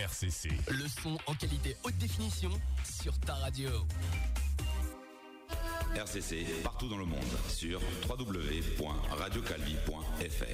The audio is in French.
RCC. Le son en qualité haute définition sur ta radio. RCC, partout dans le monde, sur www.radiocalvi.fr.